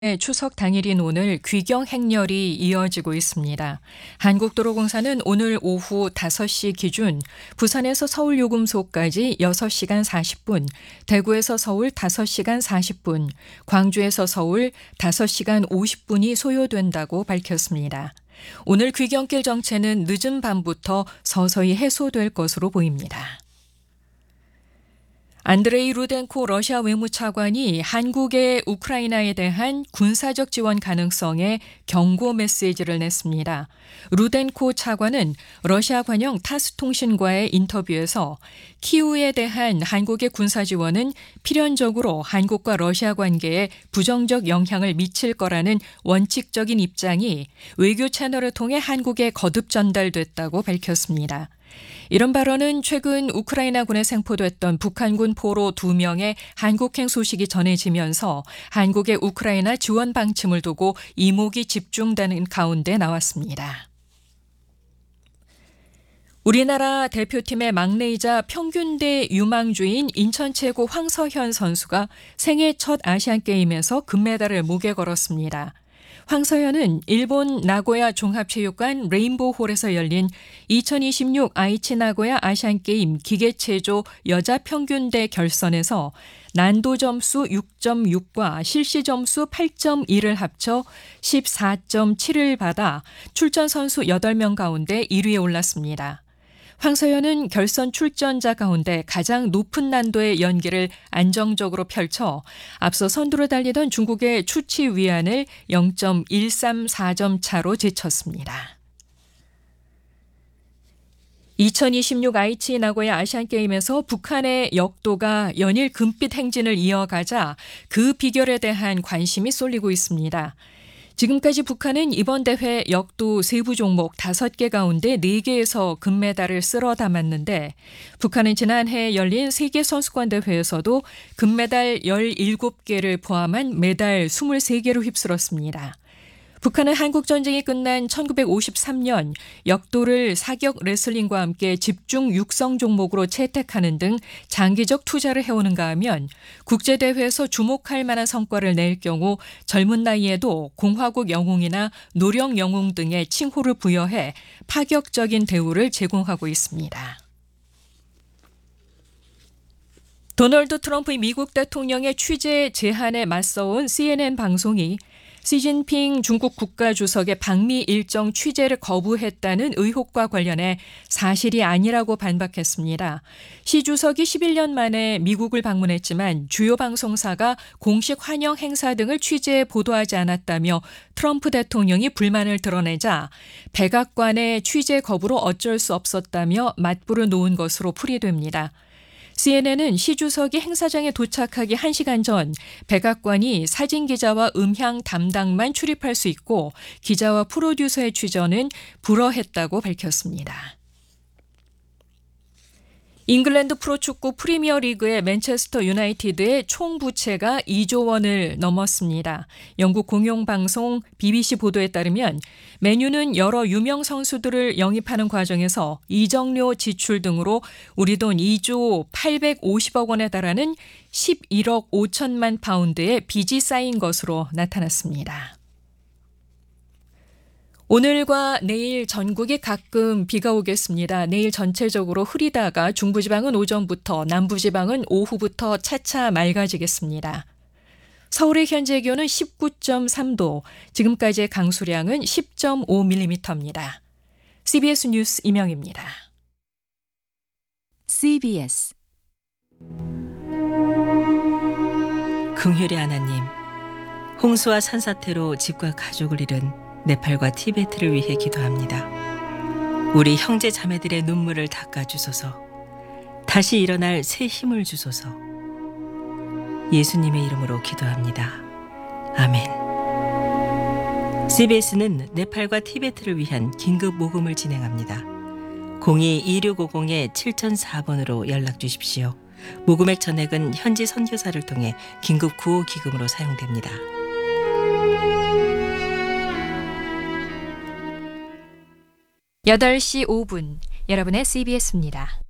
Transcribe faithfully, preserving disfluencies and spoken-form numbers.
네, 추석 당일인 오늘 귀경 행렬이 이어지고 있습니다. 한국도로공사는 오늘 오후 다섯 시 기준 부산에서 서울 요금소까지 여섯 시간 사십 분, 대구에서 서울 다섯 시간 사십 분, 광주에서 서울 다섯 시간 오십 분이 소요된다고 밝혔습니다. 오늘 귀경길 정체는 늦은 밤부터 서서히 해소될 것으로 보입니다. 안드레이 루덴코 러시아 외무차관이 한국의 우크라이나에 대한 군사적 지원 가능성에 경고 메시지를 냈습니다. 루덴코 차관은 러시아 관영 타스 통신과의 인터뷰에서 키우에 대한 한국의 군사 지원은 필연적으로 한국과 러시아 관계에 부정적 영향을 미칠 거라는 원칙적인 입장이 외교 채널을 통해 한국에 거듭 전달됐다고 밝혔습니다. 이런 발언은 최근 우크라이나군에 생포됐던 북한군 포로 두 명의 한국행 소식이 전해지면서 한국의 우크라이나 지원 방침을 두고 이목이 집중되는 가운데 나왔습니다. 우리나라 대표팀의 막내이자 평균대 유망주인 인천 최고 황서현 선수가 생애 첫 아시안게임에서 금메달을 목에 걸었습니다. 황서현은 일본 나고야 종합체육관 레인보우홀에서 열린 이천이십육 아이치 나고야 아시안게임 기계체조 여자 평균대 결선에서 난도 점수 육 점 육과 실시 점수 팔 점 일을 합쳐 십사 점 칠을 받아 출전 선수 여덟 명 가운데 일 위에 올랐습니다. 황서현은 결선 출전자 가운데 가장 높은 난도의 연기를 안정적으로 펼쳐 앞서 선두로 달리던 중국의 추치 위안을 영 점 일삼사 점 차로 제쳤습니다. 이천이십육 아이치 나고야 아시안게임에서 북한의 역도가 연일 금빛 행진을 이어가자 그 비결에 대한 관심이 쏠리고 있습니다. 지금까지 북한은 이번 대회 역도 세부 종목 다섯 개 가운데 네 개에서 금메달을 쓸어 담았는데 북한은 지난해 열린 세계선수권 대회에서도 금메달 열일곱 개를 포함한 메달 이십삼 개를 휩쓸었습니다. 북한은 한국전쟁이 끝난 천구백오십삼 년 역도를 사격 레슬링과 함께 집중 육성 종목으로 채택하는 등 장기적 투자를 해오는가 하면 국제대회에서 주목할 만한 성과를 낼 경우 젊은 나이에도 공화국 영웅이나 노령 영웅 등의 칭호를 부여해 파격적인 대우를 제공하고 있습니다. 도널드 트럼프 미국 대통령의 취재 제한에 맞서온 씨엔엔 방송이 시진핑 중국 국가주석의 방미 일정 취재를 거부했다는 의혹과 관련해 사실이 아니라고 반박했습니다. 시 주석이 십일 년 만에 미국을 방문했지만 주요 방송사가 공식 환영 행사 등을 취재해 보도하지 않았다며 트럼프 대통령이 불만을 드러내자 백악관의 취재 거부로 어쩔 수 없었다며 맞불을 놓은 것으로 풀이됩니다. 씨엔엔은 시 주석이 행사장에 도착하기 한 시간 전 백악관이 사진기자와 음향 담당만 출입할 수 있고 기자와 프로듀서의 취재는 불허했다고 밝혔습니다. 잉글랜드 프로축구 프리미어리그의 맨체스터 유나이티드의 총 부채가 이조 원을 넘었습니다. 영국 공영방송 비비씨 보도에 따르면 맨유는 여러 유명 선수들을 영입하는 과정에서 이적료 지출 등으로 우리 돈 이조 팔백오십억 원에 달하는 십일억 오천만 파운드의 빚이 쌓인 것으로 나타났습니다. 오늘과 내일 전국에 가끔 비가 오겠습니다. 내일 전체적으로 흐리다가 중부지방은 오전부터 남부지방은 오후부터 차차 맑아지겠습니다. 서울의 현재 기온은 십구 점 삼 도, 지금까지의 강수량은 십 점 오 밀리미터입니다. 씨비에스 뉴스 임영입니다. 씨비에스 긍휼의 하나님, 홍수와 산사태로 집과 가족을 잃은 네팔과 티베트를 위해 기도합니다. 우리 형제 자매들의 눈물을 닦아주소서. 다시 일어날 새 힘을 주소서. 예수님의 이름으로 기도합니다. 아멘. 씨비에스는 네팔과 티베트를 위한 긴급 모금을 진행합니다. 공이 이육오공 칠공공사 번으로 연락 주십시오. 모금액 전액은 현지 선교사를 통해 긴급 구호 기금으로 사용됩니다. 여덟 시 오 분 여러분의 씨비에스입니다.